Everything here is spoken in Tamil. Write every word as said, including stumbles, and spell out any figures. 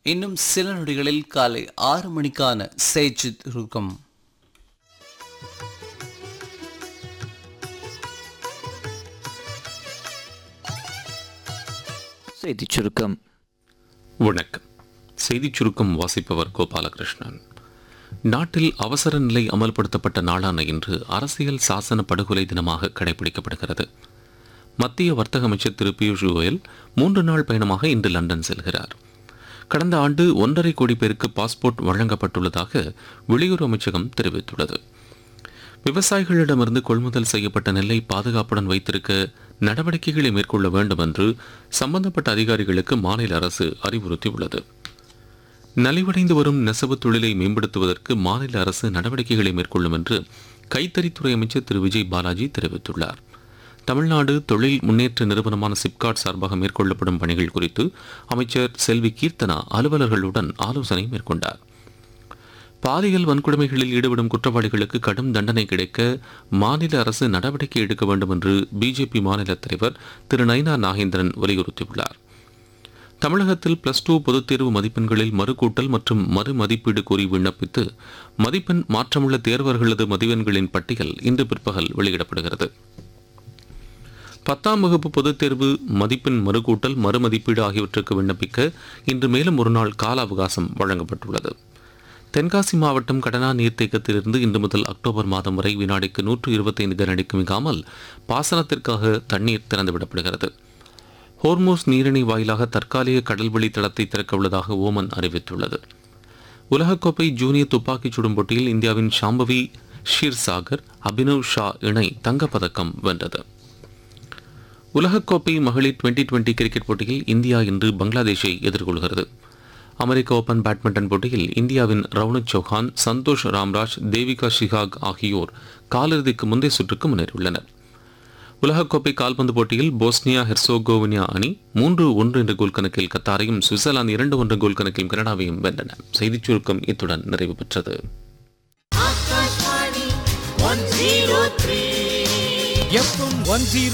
இன்னும் சில நொடிகளில் காலை ஆறு மணிக்கான செய்தி சுருக்கம். செய்திச் சுருக்கம். வணக்கம். செய்திச் சுருக்கம் வாசிப்பவர் கோபாலகிருஷ்ணன். நாட்டில் அவசர நிலை அமல்படுத்தப்பட்ட நாளான இன்று அரசியல் சாசன படுகொலை தினமாக கடைபிடிக்கப்படுகிறது. மத்திய வர்த்தக அமைச்சர் திரு பியூஷ் கோயல் மூன்று நாள் பயணமாக இன்று லண்டன் செல்கிறார். கடந்த ஆண்டு ஒன்றரை கோடி பேருக்கு பாஸ்போர்ட் வழங்கப்பட்டுள்ளதாக வெளியுறவு அமைச்சகம் தெரிவித்துள்ளது. விவசாயிகளிடமிருந்து கொள்முதல் செய்யப்பட்ட நெல்லை பாதுகாப்புடன் வைத்திருக்க நடவடிக்கைகளை மேற்கொள்ள வேண்டும் என்று சம்பந்தப்பட்ட அதிகாரிகளுக்கு மாநில அரசு அறிவுறுத்தியுள்ளது. நலிவடைந்து வரும் நெசவு தொழிலை மேம்படுத்துவதற்கு மாநில அரசு நடவடிக்கைகளை மேற்கொள்ளும் என்று கைத்தறித்துறை அமைச்சர் திரு விஜய் பாலாஜி தெரிவித்துள்ளார். தமிழ்நாடு தொழில் முன்னேற்ற நிறுவனமான சிப்காட் சார்பாக மேற்கொள்ளப்படும் பணிகள் குறித்து அமைச்சர் செல்வி கீர்த்தனா அலுவலர்களுடன் ஆலோசனை மேற்கொண்டார். பாலியல் வன்கொடுமைகளில் ஈடுபடும் குற்றவாளிகளுக்கு கடும் தண்டனை கிடைக்க மாநில அரசு நடவடிக்கை எடுக்க வேண்டும் என்று பிஜேபி மாநில தலைவர் திரு நயினா நாகேந்திரன் வலியுறுத்தியுள்ளார். தமிழகத்தில் பிளஸ் டூ பொதுத் தேர்வு மதிப்பெண்களில் மறுகூட்டல் மற்றும் மறு மதிப்பீடு கோரி விண்ணப்பித்து மதிப்பெண் மாற்றமுள்ள தேர்வர்களது மதிப்பெண்களின் பட்டியல் இன்று பிற்பகல் வெளியிடப்படுகிறது. பத்தாம் வகுப்பு பொதுத் தேர்வு மதிப்பெண் மறுகூட்டல் மறுமதிப்பீடு ஆகியவற்றுக்கு விண்ணப்பிக்க இன்று மேலும் ஒரு நாள் கால அவகாசம் வழங்கப்பட்டுள்ளது. தென்காசி மாவட்டம் கடனா நீர்த்தேக்கத்திலிருந்து இன்று முதல் அக்டோபர் மாதம் வரை வினாடிக்கு நூற்று இருபத்தைந்து கனஅடிக்கு மிகாமல் பாசனத்திற்காக தண்ணீர் திறந்துவிடப்படுகிறது. ஹோர்மோஸ் நீரிணை வாயிலாக தற்காலிக கடல்வழி தளத்தை திறக்க உள்ளதாக ஓமன் அறிவித்துள்ளது. உலகக்கோப்பை ஜூனியர் துப்பாக்கிச் சுடும் போட்டியில் இந்தியாவின் ஷாம்பவி ஷீர்சாகர் அபினவ் ஷா இணை தங்கப்பதக்கம் வென்றது. உலகக்கோப்பை மகளிர் டுவெண்டி டுவெண்டி கிரிக்கெட் போட்டியில் இந்தியா இன்று பங்களாதேஷை எதிர்கொள்கிறது. அமெரிக்க ஓபன் பேட்மிண்டன் போட்டியில் இந்தியாவின் ரவுனக் சௌஹான், சந்தோஷ் ராம்ராஜ், தேவிகா ஷிகாக் ஆகியோர் காலிறுதிக்கு முந்தைய சுற்றுக்கு முன்னேறியுள்ளனர். உலகக்கோப்பை கால்பந்து போட்டியில் போஸ்னியா ஹெர்சோகோவினா அணி மூன்று ஒன்று என்ற கோல் கணக்கில் கத்தாரையும், சுவிட்சர்லாந்து இரண்டு ஒன்று கோல் கணக்கில் கனடாவையும் வென்றன. செய்திச் சுருக்கம் இத்துடன் நிறைவு பெற்றது. எஃப்எம்